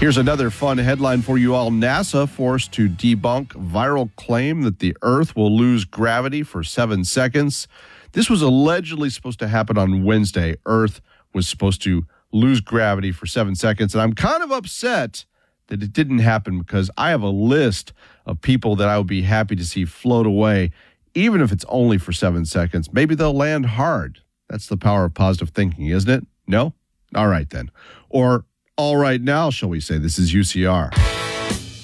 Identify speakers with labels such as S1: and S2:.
S1: Here's another fun headline for you all. NASA forced to debunk viral claim that the Earth will lose gravity for 7 seconds. This was allegedly supposed to happen on Wednesday. Earth was supposed to lose gravity for 7 seconds. And I'm kind of upset that it didn't happen because I have a list of people that I would be happy to see float away, even if it's only for 7 seconds. Maybe they'll land hard. That's the power of positive thinking, isn't it? No? All right, then. Or all right now, shall we say. This is UCR.